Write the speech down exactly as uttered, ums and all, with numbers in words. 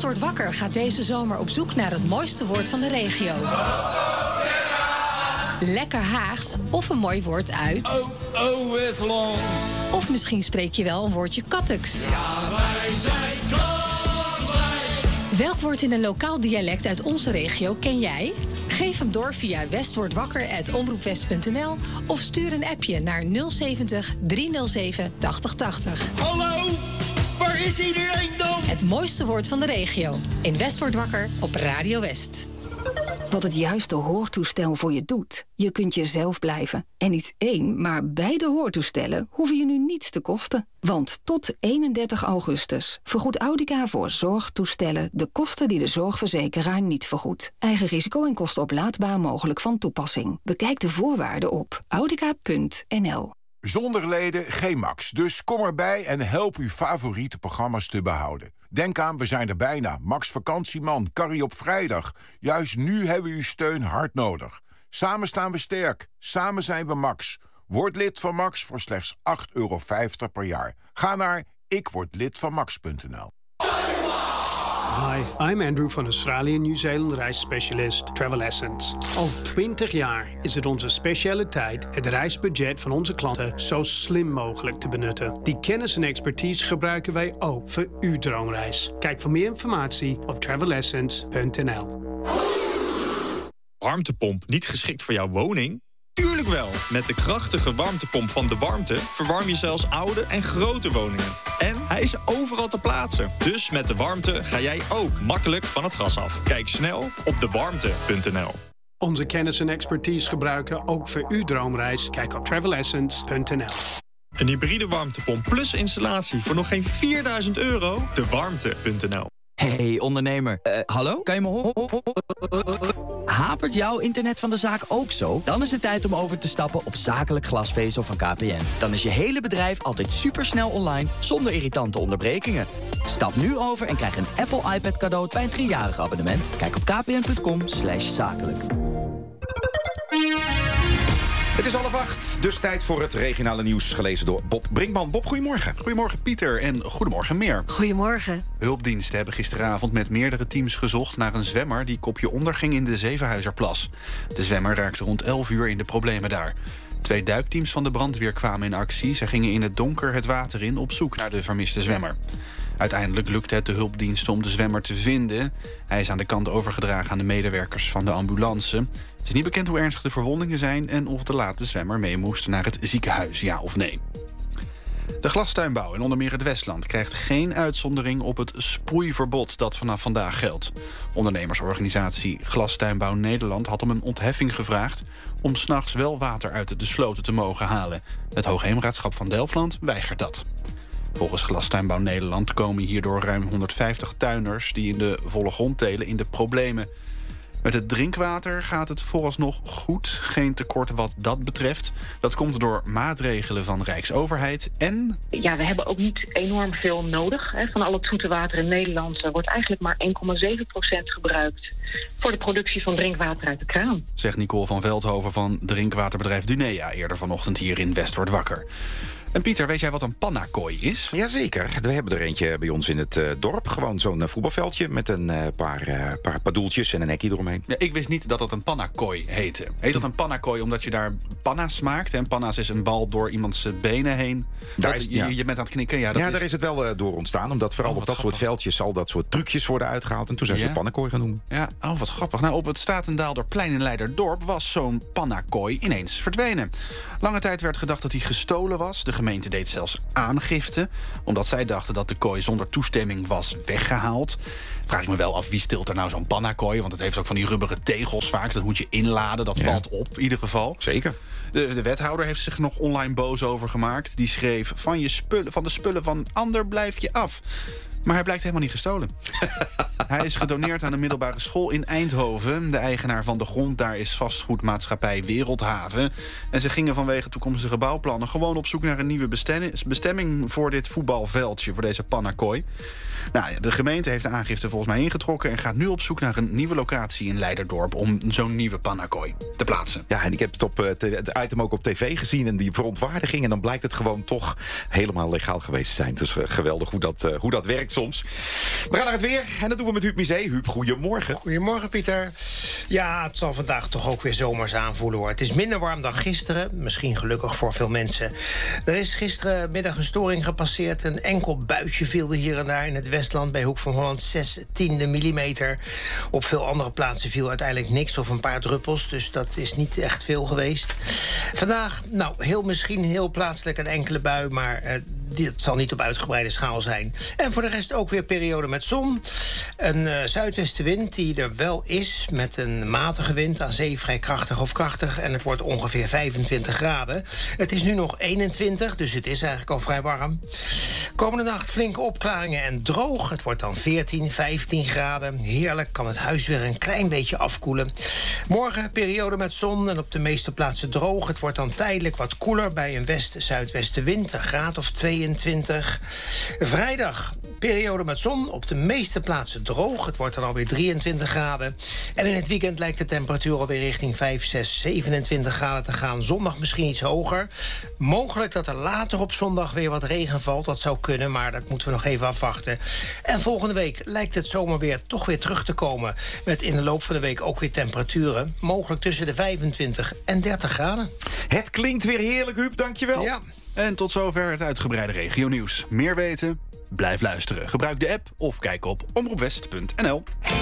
West wordt wakker gaat deze zomer op zoek naar het mooiste woord van de regio. Lekker Haags of een mooi woord uit... Oh, oh, Westland. Of misschien spreek je wel een woordje Katteks. Ja, wij zijn Katwijk. Welk woord in een lokaal dialect uit onze regio ken jij? Geef hem door via westwordwakker apenstaartje omroepwest punt n l of stuur een appje naar nul zeventig driehonderdzeven tachtig tachtig. Hallo, waar is iedereen dan? Het mooiste woord van de regio. In West wordt wakker op Radio West. Wat het juiste hoortoestel voor je doet. Je kunt jezelf blijven. En niet één, maar beide hoortoestellen hoeven je nu niets te kosten. Want tot eenendertig augustus vergoedt Audica voor zorgtoestellen de kosten die de zorgverzekeraar niet vergoedt. Eigen risico en kosten oplaadbaar mogelijk van toepassing. Bekijk de voorwaarden op audica punt n l. Zonder leden geen Max, dus kom erbij en help uw favoriete programma's te behouden. Denk aan, we zijn er bijna. Max Vakantieman, Carrie op vrijdag. Juist nu hebben we uw steun hard nodig. Samen staan we sterk. Samen zijn we Max. Word lid van Max voor slechts acht euro vijftig per jaar. Ga naar ikwordlidvanmax punt n l. Hi, I'm Andrew van Australië Nieuw-Zeeland reisspecialist Travel Essence. Al twintig jaar is het onze specialiteit het reisbudget van onze klanten zo slim mogelijk te benutten. Die kennis en expertise gebruiken wij ook voor uw droomreis. Kijk voor meer informatie op travel essence punt n l. Warmtepomp niet geschikt voor jouw woning? Tuurlijk wel! Met de krachtige warmtepomp van De Warmte verwarm je zelfs oude en grote woningen. En hij is overal te plaatsen. Dus met De Warmte ga jij ook makkelijk van het gas af. Kijk snel op de warmte punt n l. Onze kennis en expertise gebruiken ook voor uw droomreis. Kijk op travel essence punt n l. Een hybride warmtepomp plus installatie voor nog geen vierduizend euro? de warmte punt n l. Hey ondernemer, uh, hallo? Kan je me horen? Hapert jouw internet van de zaak ook zo? Dan is het tijd om over te stappen op zakelijk glasvezel van K P N. Dan is je hele bedrijf altijd supersnel online, zonder irritante onderbrekingen. Stap nu over en krijg een Apple iPad cadeau bij een driejarig abonnement. Kijk op kpn punt com slash zakelijk. Het is half acht, dus tijd voor het regionale nieuws, gelezen door Bob Brinkman. Bob, goedemorgen. Goedemorgen Pieter en goedemorgen Meer. Goedemorgen. Hulpdiensten hebben gisteravond met meerdere teams gezocht naar een zwemmer die kopje onderging in de Zevenhuizerplas. De zwemmer raakte rond elf uur in de problemen daar. Twee duikteams van de brandweer kwamen in actie. Zij gingen in het donker het water in op zoek naar de vermiste zwemmer. Uiteindelijk lukte het de hulpdiensten om de zwemmer te vinden. Hij is aan de kant overgedragen aan de medewerkers van de ambulance. Het is niet bekend hoe ernstig de verwondingen zijn en of de late zwemmer mee moest naar het ziekenhuis, ja of nee. De glastuinbouw in onder meer het Westland krijgt geen uitzondering op het sproeiverbod dat vanaf vandaag geldt. Ondernemersorganisatie Glastuinbouw Nederland had om een ontheffing gevraagd om 's nachts wel water uit de sloten te mogen halen. Het Hoogheemraadschap van Delfland weigert dat. Volgens Glastuinbouw Nederland komen hierdoor ruim honderdvijftig tuinders die in de volle grond telen in de problemen. Met het drinkwater gaat het vooralsnog goed. Geen tekort wat dat betreft. Dat komt door maatregelen van Rijksoverheid en... Ja, we hebben ook niet enorm veel nodig. Hè. Van al het zoete water in Nederland wordt eigenlijk maar één komma zeven procent gebruikt voor de productie van drinkwater uit de kraan. Zegt Nicole van Veldhoven van drinkwaterbedrijf Dunea eerder vanochtend hier in West wordt wakker. En Pieter, weet jij wat een pannakooi is? Jazeker, we hebben er eentje bij ons in het uh, dorp. Gewoon zo'n uh, voetbalveldje met een uh, paar, uh, paar padoeltjes en een hekje eromheen. Ja, ik wist niet dat dat een pannakooi heette. Heet dat een pannakooi omdat je daar panna's maakt? En panna's is een bal door iemands benen heen. Dat, is, ja. je, je bent aan het knikken. Ja, dat ja is... daar is het wel uh, door ontstaan. Omdat vooral oh, op dat grappig. soort veldjes al dat soort trucjes worden uitgehaald. En toen zijn ja. ze pannakooi genoemd. Ja, oh wat grappig. Nou, op het Statendaalderplein in Leiderdorp was zo'n pannakooi ineens verdwenen. Lange tijd werd gedacht dat hij gestolen was. De gemeente deed zelfs aangifte, omdat zij dachten dat de kooi zonder toestemming was weggehaald. Vraag ik me wel af, wie stilt er nou zo'n pannakooi? Want het heeft ook van die rubberen tegels vaak. Dat moet je inladen, dat ja. valt op in ieder geval. Zeker. De, de wethouder heeft zich nog online boos over gemaakt. Die schreef, van, je spullen, van de spullen van ander blijf je af. Maar hij blijkt helemaal niet gestolen. Hij is gedoneerd aan een middelbare school in Eindhoven. De eigenaar van de grond daar is vastgoedmaatschappij Wereldhaven. En ze gingen vanwege toekomstige bouwplannen gewoon op zoek naar een nieuwe bestemming voor dit voetbalveldje, voor deze pannakooi. Nou, de gemeente heeft de aangifte volgens mij ingetrokken en gaat nu op zoek naar een nieuwe locatie in Leiderdorp om zo'n nieuwe pannakooi te plaatsen. Ja, en ik heb het, op, het item ook op tv gezien en die verontwaardiging. En dan blijkt het gewoon toch helemaal legaal geweest te zijn. Het is geweldig hoe dat, hoe dat werkt. niet soms. We gaan naar het weer en dat doen we met Huub Misee. Huub, goedemorgen. Goedemorgen, Pieter. Ja, het zal vandaag toch ook weer zomers aanvoelen, hoor. Het is minder warm dan gisteren. Misschien gelukkig voor veel mensen. Er is gisterenmiddag een storing gepasseerd. Een enkel buitje viel er hier en daar in het Westland bij Hoek van Holland. Zes tiende millimeter. Op veel andere plaatsen viel uiteindelijk niks of een paar druppels. Dus dat is niet echt veel geweest. Vandaag, nou, heel misschien heel plaatselijk een enkele bui, maar uh, dit zal niet op uitgebreide schaal zijn. En voor de rest ook weer periode met zon. Een uh, zuidwestenwind die er wel is, met een matige wind, aan zee vrij krachtig of krachtig. En het wordt ongeveer vijfentwintig graden. Het is nu nog eenentwintig, dus het is eigenlijk al vrij warm. Komende nacht flinke opklaringen en droog. Het wordt dan veertien, vijftien graden. Heerlijk, kan het huis weer een klein beetje afkoelen. Morgen periode met zon en op de meeste plaatsen droog. Het wordt dan tijdelijk wat koeler bij een west-zuidwestenwind. Een graad of tweeëntwintig. Vrijdag periode met zon, op de meeste plaatsen droog. Het wordt dan alweer drieëntwintig graden. En in het weekend lijkt de temperatuur alweer richting vijf, zes, zevenentwintig graden te gaan. Zondag misschien iets hoger. Mogelijk dat er later op zondag weer wat regen valt. Dat zou kunnen, maar dat moeten we nog even afwachten. En volgende week lijkt het zomerweer toch weer terug te komen. Met in de loop van de week ook weer temperaturen. Mogelijk tussen de vijfentwintig en dertig graden. Het klinkt weer heerlijk, Huub. Dankjewel. Ja. En tot zover het uitgebreide regionieuws. Meer weten? Blijf luisteren. Gebruik de app of kijk op omroep west punt n l.